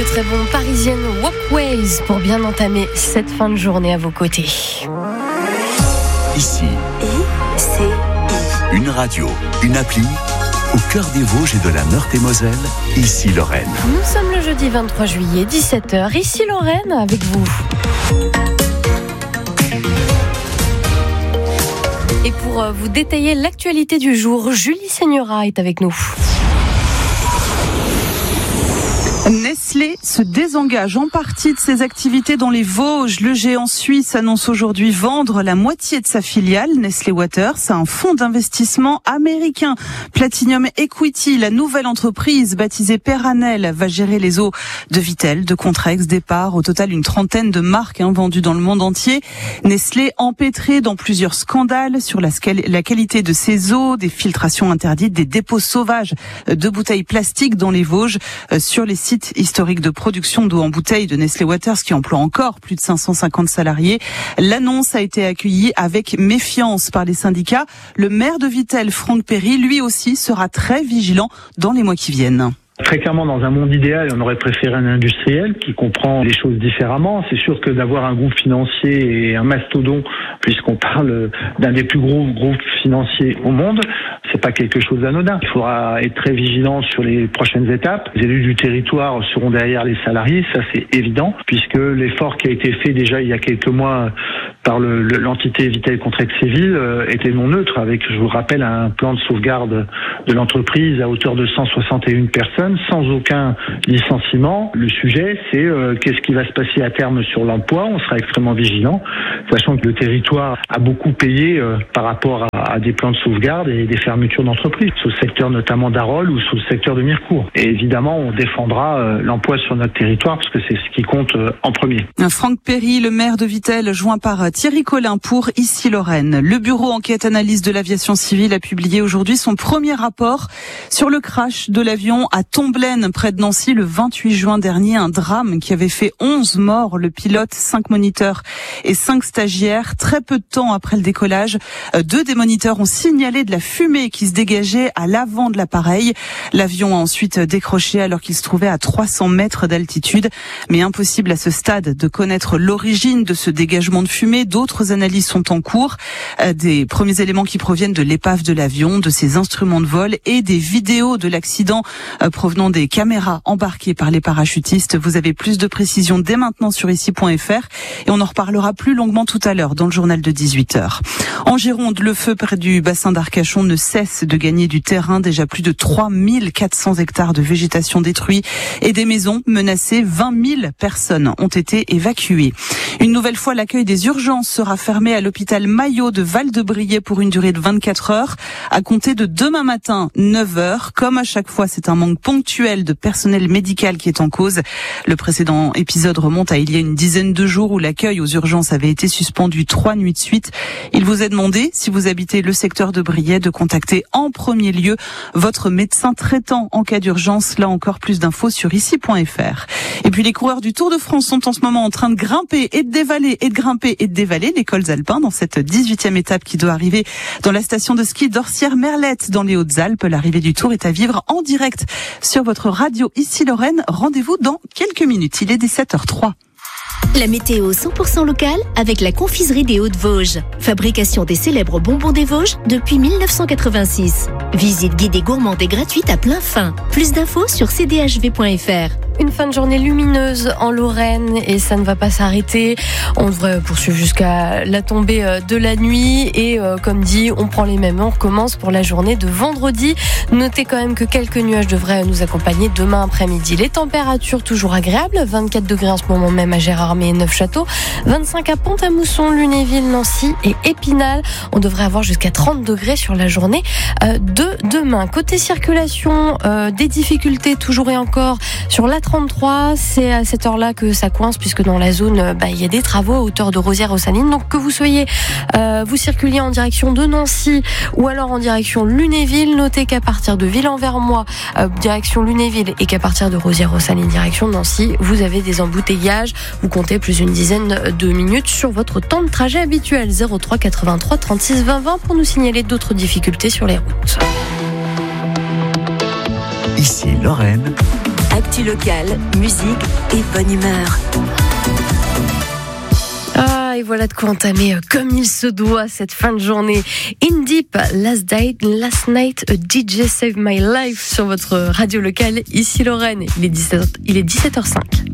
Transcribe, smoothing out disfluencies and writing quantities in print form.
très bon Parisienne Walkways pour bien entamer cette fin de journée à vos côtés. Ici, I-C-I. une radio, une appli, au cœur des Vosges et de la Meurthe-et-Moselle, ici Lorraine. Nous sommes le jeudi 23 juillet, 17h, ici Lorraine avec vous. Et pour vous détailler l'actualité du jour, Julie Seigneura est avec nous. Nestlé se désengage en partie de ses activités dans les Vosges. Le géant suisse annonce aujourd'hui vendre la moitié de sa filiale, Nestlé Waters, à un fonds d'investissement américain. Platinum Equity, la nouvelle entreprise baptisée Peranel, va gérer les eaux de Vittel, de Contrex, Départ. Au total, une trentaine de marques vendues dans le monde entier. Nestlé empêtré dans plusieurs scandales sur la qualité de ses eaux, des filtrations interdites, des dépôts sauvages de bouteilles plastiques dans les Vosges, sur les sites historique de production d'eau en bouteille de Nestlé Waters qui emploie encore plus de 550 salariés. L'annonce a été accueillie avec méfiance par les syndicats. Le maire de Vittel, Franck Perry, lui aussi sera très vigilant dans les mois qui viennent. Très clairement, dans un monde idéal, on aurait préféré un industriel qui comprend les choses différemment. C'est sûr que d'avoir un groupe financier et un mastodonte, puisqu'on parle d'un des plus gros groupes financiers au monde, c'est pas quelque chose d'anodin. Il faudra être très vigilant sur les prochaines étapes. Les élus du territoire seront derrière les salariés, ça c'est évident, puisque l'effort qui a été fait déjà il y a quelques mois par l'entité Vittel Contrex Civil était non neutre, avec, je vous rappelle, un plan de sauvegarde de l'entreprise à hauteur de 161 personnes, sans aucun licenciement. Le sujet, c'est qu'est-ce qui va se passer à terme sur l'emploi. On sera extrêmement vigilant, sachant que le territoire a beaucoup payé par rapport à des plans de sauvegarde et des fermetures d'entreprises, sur le secteur notamment d'Arol ou sur le secteur de Mirecourt. Et évidemment, on défendra l'emploi sur notre territoire, parce que c'est ce qui compte en premier. Franck Perry, le maire de Vittel, joint par Thierry Collin pour Ici Lorraine. Le bureau enquête analyse de l'aviation civile a publié aujourd'hui son premier rapport sur le crash de l'avion à Tomblaine, près de Nancy, le 28 juin dernier. Un drame qui avait fait 11 morts, le pilote, 5 moniteurs et 5 stagiaires. Très peu de temps après le décollage, 2 des moniteurs ont signalé de la fumée qui se dégageait à l'avant de l'appareil. L'avion a ensuite décroché alors qu'il se trouvait à 300 mètres d'altitude. Mais impossible à ce stade de connaître l'origine de ce dégagement de fumée. D'autres analyses sont en cours. Des premiers éléments qui proviennent de l'épave de l'avion, de ses instruments de vol et des vidéos de l'accident provenant des caméras embarquées par les parachutistes. Vous avez plus de précisions dès maintenant sur ici.fr et on en reparlera plus longuement tout à l'heure dans le journal de 18h. En Gironde, le feu près du bassin d'Arcachon ne cesse de gagner du terrain. Déjà plus de 3400 hectares de végétation détruits et des maisons menacées. 20 000 personnes ont été évacuées. Une nouvelle fois, l'accueil des urgences sera fermé à l'hôpital Maillot de Val-de-Briey pour une durée de 24 heures à compter de demain matin, 9h. Comme à chaque fois, c'est un manque ponctuel de personnel médical qui est en cause. Le précédent épisode remonte à il y a une dizaine de jours où l'accueil aux urgences avait été suspendu 3 nuits de suite. Il vous est demandé, si vous habitez le secteur de Briey, de contacter en premier lieu votre médecin traitant en cas d'urgence. Là encore, plus d'infos sur ici.fr. Et puis les coureurs du Tour de France sont en ce moment en train de grimper et de dévaler et de grimper et de dévaler les cols alpins dans cette 18e étape qui doit arriver dans la station de ski d'Orsières-Merlette dans les Hautes-Alpes. L'arrivée du Tour est à vivre en direct sur votre radio Ici Lorraine. Rendez-vous dans quelques minutes. Il est 17h03. La météo 100% locale avec la confiserie des Hauts-de-Vosges. Fabrication des célèbres bonbons des Vosges depuis 1986. Visite guidée gourmande et gratuite à plein fin. Plus d'infos sur cdhv.fr. Une fin de journée lumineuse en Lorraine et ça ne va pas s'arrêter. On devrait poursuivre jusqu'à la tombée de la nuit et comme dit, on prend les mêmes. On recommence pour la journée de vendredi. Notez quand même que quelques nuages devraient nous accompagner demain après-midi. Les températures toujours agréables, 24 degrés en ce moment même à Gérardmer et Neufchâteau, 25 à Pont-à-Mousson, Lunéville, Nancy et Épinal. On devrait avoir jusqu'à 30 degrés sur la journée de demain. Côté circulation, des difficultés toujours et encore sur la 33, c'est à cette heure-là que ça coince puisque dans la zone, il y a des travaux à hauteur de Rosières-aux-Salines. Donc que vous soyez, vous circuliez en direction de Nancy ou alors en direction Lunéville, notez qu'à partir de Ville-en-Vermois, direction Lunéville et qu'à partir de Rosières-aux-Salines, direction Nancy, vous avez des embouteillages. Vous comptez plus d'une dizaine de minutes sur votre temps de trajet habituel. 03 83 36 20 20 pour nous signaler d'autres difficultés sur les routes. Ici Lorraine. Actu locale, musique et bonne humeur. Ah, et voilà de quoi entamer comme il se doit cette fin de journée. In Deep, Last Night, a DJ Saved My Life sur votre radio locale, ici Lorraine. Il est 17h05.